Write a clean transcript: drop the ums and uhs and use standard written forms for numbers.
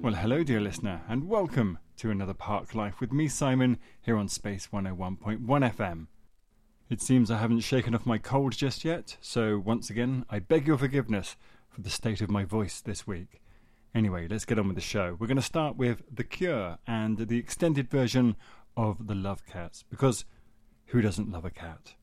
Well, hello, dear listener, and welcome to another Park Life with me, Simon, here on Space 101.1 FM. It seems I haven't shaken off my cold just yet, so once again, I beg your forgiveness for the state of my voice this week. Anyway, let's get on with the show. We're going to start with The Cure and the extended version of The Love Cats, because who doesn't love a cat?